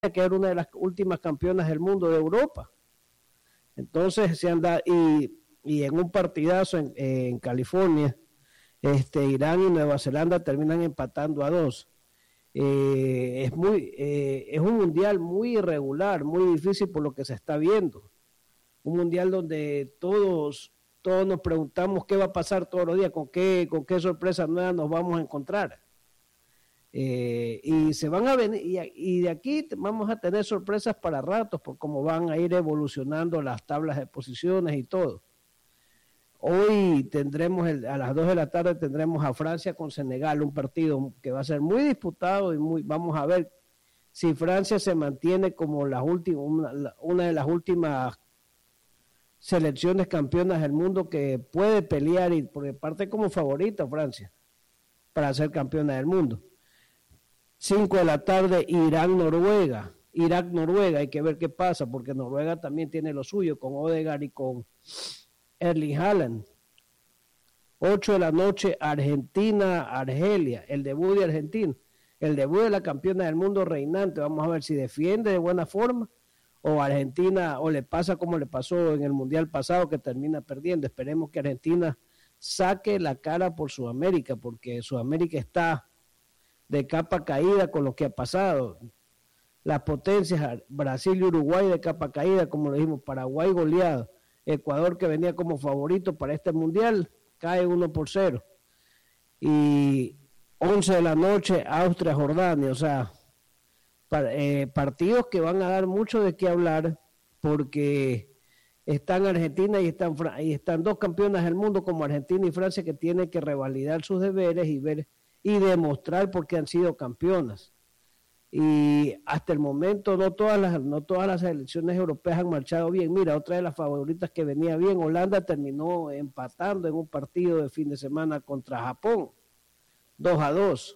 que era una de las últimas campeonas del mundo de Europa. Entonces se anda, y en un partidazo en California, Irán y Nueva Zelanda terminan empatando a 2. Es un mundial muy irregular, muy difícil por lo que se está viendo. Un mundial donde todos nos preguntamos qué va a pasar todos los días, con qué sorpresa nueva nos vamos a encontrar. Y se van a venir, y de aquí vamos a tener sorpresas para ratos, por cómo van a ir evolucionando las tablas de posiciones y todo. Hoy tendremos, a las 2 de la tarde tendremos a Francia con Senegal, un partido que va a ser muy disputado, y vamos a ver si Francia se mantiene como una de las últimas selecciones campeonas del mundo que puede pelear, y porque parte como favorita Francia para ser campeona del mundo. 5 de la tarde, Irak-Noruega, hay que ver qué pasa, porque Noruega también tiene lo suyo, con Odegaard y con Erling Haaland. 8 de la noche, Argentina-Argelia, el debut de Argentina, el debut de la campeona del mundo reinante. Vamos a ver si defiende de buena forma, o Argentina, o le pasa como le pasó en el Mundial pasado, que termina perdiendo. Esperemos que Argentina saque la cara por Sudamérica, porque Sudamérica está de capa caída con lo que ha pasado. Las potencias, Brasil y Uruguay de capa caída, como lo dijimos, Paraguay goleado, Ecuador, que venía como favorito para este Mundial, cae 1-0. Y 11 de la noche, Austria-Jordania. O sea, partidos que van a dar mucho de qué hablar, porque están Argentina y están dos campeonas del mundo como Argentina y Francia, que tienen que revalidar sus deberes y demostrar por qué han sido campeonas. Y hasta el momento no todas las selecciones europeas han marchado bien. Mira, otra de las favoritas que venía bien, Holanda, terminó empatando en un partido de fin de semana contra Japón, 2-2.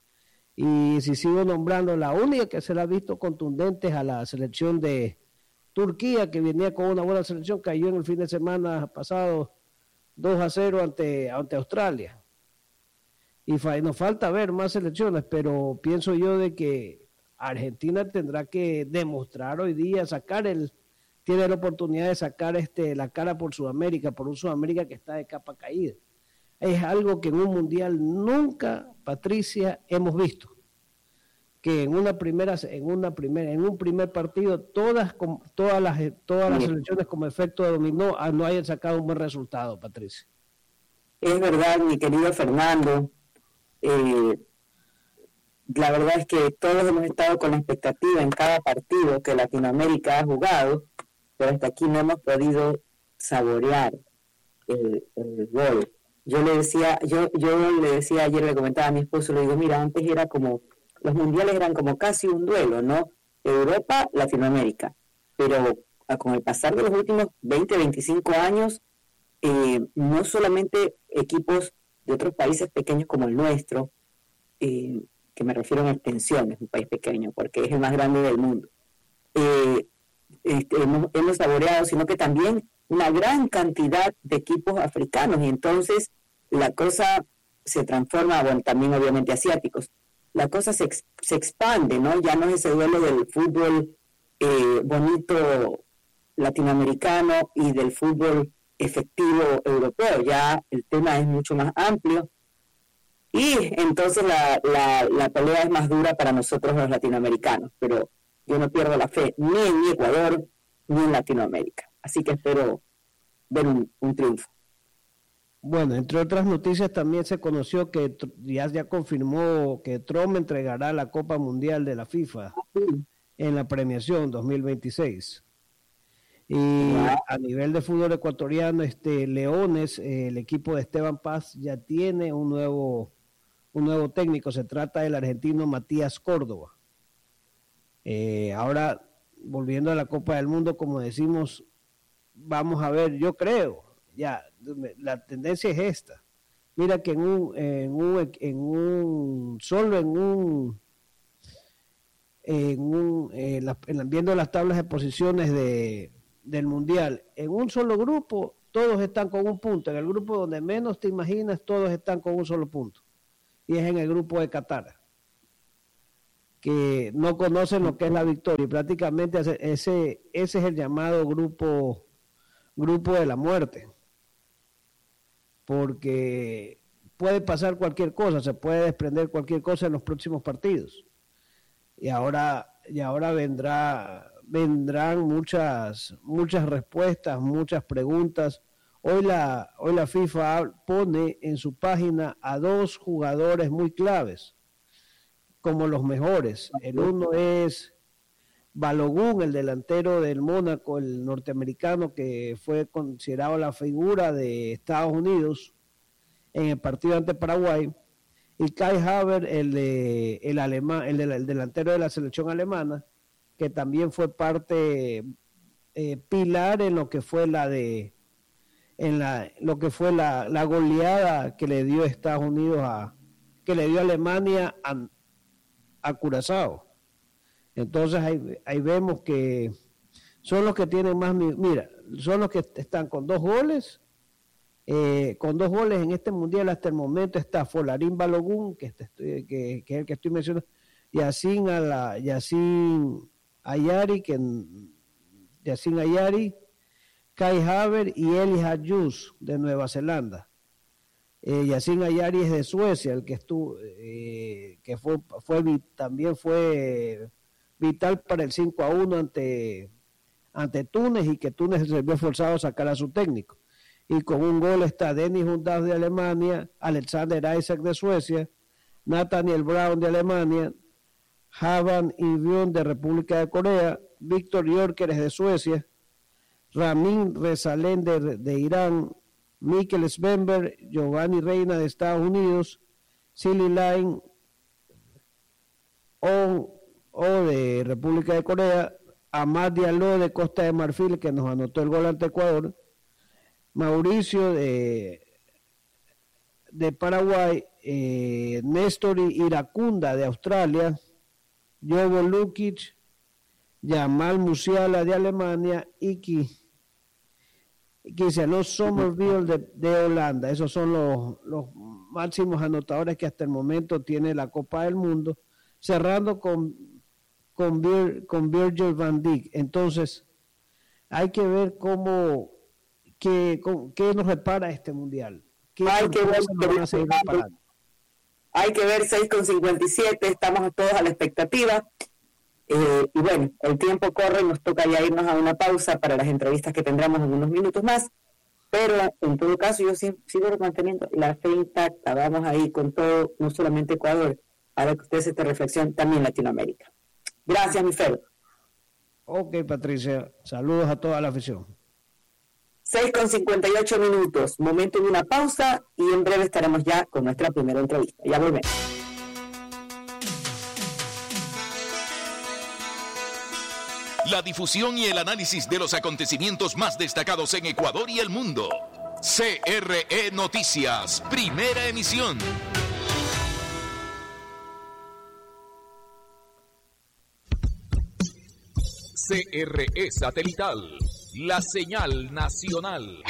Y si sigo nombrando, la única que se la ha visto contundente es a la selección de Turquía, que venía con una buena selección, cayó en el fin de semana pasado 2-0 ante Australia. Y nos falta ver más selecciones, pero pienso yo de que Argentina tendrá que demostrar hoy día, tiene la oportunidad de sacar la cara por Sudamérica, por un Sudamérica que está de capa caída. Es algo que en un mundial nunca, Patricia, hemos visto. Que en un primer partido todas las selecciones como efecto de dominó no hayan sacado un buen resultado, Patricia. Es verdad, mi querido Fernando. La verdad es que todos hemos estado con la expectativa en cada partido que Latinoamérica ha jugado, pero hasta aquí no hemos podido saborear el gol. Yo le decía ayer, le comentaba a mi esposo, le digo, mira, antes era como, los mundiales eran como casi un duelo, ¿no? Europa, Latinoamérica, pero con el pasar de los últimos 20, 25 años, no solamente equipos de otros países pequeños como el nuestro, que me refiero en extensión, es un país pequeño porque es el más grande del mundo, hemos saboreado, sino que también una gran cantidad de equipos africanos, y entonces la cosa se transforma, bueno, también obviamente asiáticos, la cosa se expande, ¿no? Ya no es ese duelo del fútbol bonito latinoamericano y del fútbol efectivo europeo, ya el tema es mucho más amplio, y entonces la pelea es más dura para nosotros los latinoamericanos, pero yo no pierdo la fe ni en Ecuador ni en Latinoamérica, así que espero ver un triunfo. Bueno, entre otras noticias también se conoció que ya confirmó que Trump entregará la Copa Mundial de la FIFA en la premiación 2026. Y a nivel de fútbol ecuatoriano, Leones, el equipo de Esteban Paz ya tiene un nuevo técnico. Se trata del argentino Matías Córdoba. Ahora, volviendo a la Copa del Mundo, como decimos, vamos a ver, yo creo, ya, la tendencia es esta. Mira que viendo las tablas de posiciones del Mundial, en un solo grupo, todos están con un punto. En el grupo donde menos te imaginas, todos están con un solo punto. Y es en el grupo de Qatar. que no conocen lo que es la victoria, y prácticamente ese es el llamado grupo de la muerte, porque puede pasar cualquier cosa, se puede desprender cualquier cosa en los próximos partidos, y ahora vendrán muchas respuestas, muchas preguntas. Hoy la FIFA pone en su página a 2 jugadores muy claves como los mejores. El uno es Balogun, el delantero del Mónaco, el norteamericano que fue considerado la figura de Estados Unidos en el partido ante Paraguay, y Kai Havertz, el delantero de la selección alemana, que también fue parte pilar en lo que fue la goleada que le dio Estados Unidos que le dio Alemania a Curazao. Entonces ahí vemos que son los que tienen más, son los que están con 2 goles. Con 2 goles en este mundial hasta el momento está Folarin Balogun, que es el que estoy mencionando, Yacine Ayari, Kai Havertz y Eli Hayus de Nueva Zelanda. Yacine Ayari es de Suecia, el que estuvo, también fue vital para el 5-1 ante Túnez, y que Túnez se vio forzado a sacar a su técnico. Y con un gol está Dennis Undav de Alemania, Alexander Isak de Suecia, Nathaniel Brown de Alemania, Havan Ivion de República de Corea, Víctor Gyökeres de Suecia, Ramin Rezaleen de Irán, Mikkel Svenberg, Giovanni Reina de Estados Unidos, Silly Line O de República de Corea, Amad Diallo de Costa de Marfil, que nos anotó el gol ante Ecuador, Mauricio de Paraguay, Néstor Iracunda de Australia, Jovo Lukic, Jamal Musiala de Alemania y Cristiano Somerville de Holanda. Esos son los máximos anotadores que hasta el momento tiene la Copa del Mundo, cerrando con Virgil van Dijk. Entonces hay que ver qué nos repara este mundial. Hay que ver 6:57, estamos todos a la expectativa. Y bueno, el tiempo corre, nos toca ya irnos a una pausa para las entrevistas que tendremos en unos minutos más, pero en todo caso yo sigo manteniendo la fe intacta. Vamos a ir con todo, no solamente Ecuador, ahora que usted hace esta reflexión, también Latinoamérica. Gracias, mi Fer. Ok, Patricia, saludos a toda la afición. 6:58, momento de una pausa y en breve estaremos ya con nuestra primera entrevista. Ya volvemos. La difusión y el análisis de los acontecimientos más destacados en Ecuador y el mundo. CRE Noticias, primera emisión. CRE Satelital, la señal nacional.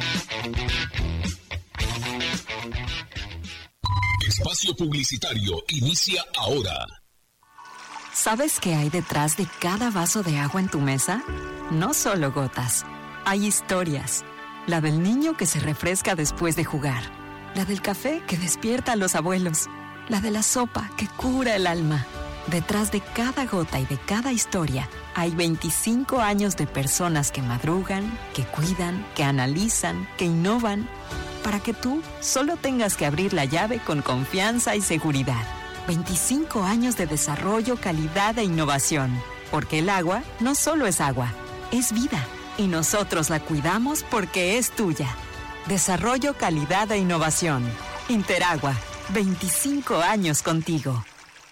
Espacio publicitario inicia ahora. ¿Sabes qué hay detrás de cada vaso de agua en tu mesa? No solo gotas, hay historias. La del niño que se refresca después de jugar. La del café que despierta a los abuelos. La de la sopa que cura el alma. Detrás de cada gota y de cada historia hay 25 años de personas que madrugan, que cuidan, que analizan, que innovan, para que tú solo tengas que abrir la llave con confianza y seguridad. 25 años de desarrollo, calidad e innovación. Porque el agua no solo es agua, es vida. Y nosotros la cuidamos porque es tuya. Desarrollo, calidad e innovación. Interagua, 25 años contigo.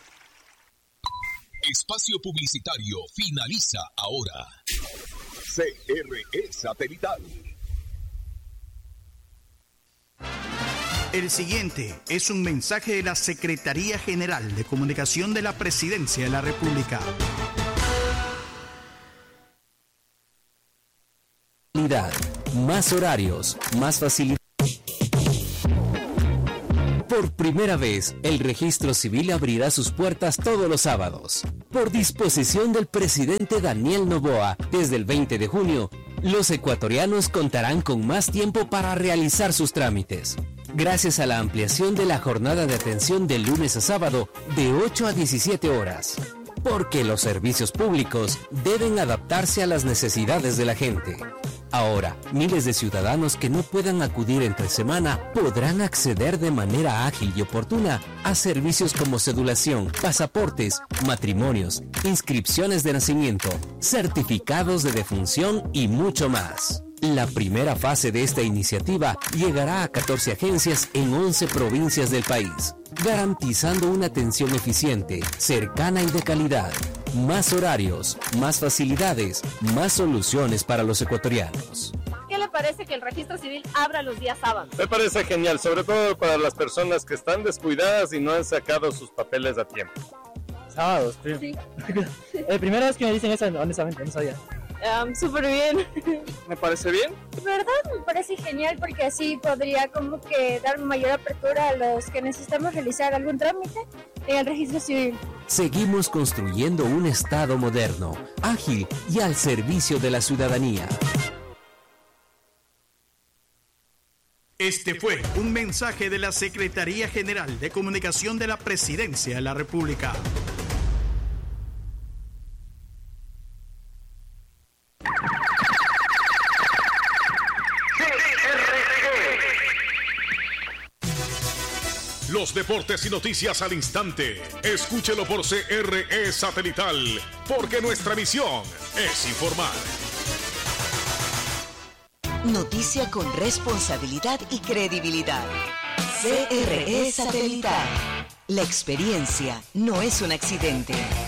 Espacio publicitario finaliza ahora. CRE Satelital. El siguiente es un mensaje de la Secretaría General de Comunicación de la Presidencia de la República. Más horarios, más facilidad. Por primera vez, el Registro Civil abrirá sus puertas todos los sábados. Por disposición del presidente Daniel Noboa, desde el 20 de junio, los ecuatorianos contarán con más tiempo para realizar sus trámites. Gracias a la ampliación de la jornada de atención de lunes a sábado, de 8 a 17 horas. Porque los servicios públicos deben adaptarse a las necesidades de la gente. Ahora, miles de ciudadanos que no puedan acudir entre semana podrán acceder de manera ágil y oportuna a servicios como cedulación, pasaportes, matrimonios, inscripciones de nacimiento, certificados de defunción y mucho más. La primera fase de esta iniciativa llegará a 14 agencias en 11 provincias del país, garantizando una atención eficiente, cercana y de calidad. Más horarios, más facilidades, más soluciones para los ecuatorianos. ¿Qué le parece que el registro civil abra los días sábados? Me parece genial, sobre todo para las personas que están descuidadas y no han sacado sus papeles a tiempo. Sábados, sí. Primera vez que me dicen eso, honestamente, no sabía. Súper bien. ¿Me parece bien? De verdad me parece genial porque así podría como que dar mayor apertura a los que necesitamos realizar algún trámite en el registro civil. Seguimos construyendo un Estado moderno, ágil y al servicio de la ciudadanía. Este fue un mensaje de la Secretaría General de Comunicación de la Presidencia de la República. Los deportes y noticias al instante. Escúchelo por CRE Satelital, porque nuestra misión es informar. Noticia con responsabilidad y credibilidad. CRE Satelital. La experiencia no es un accidente.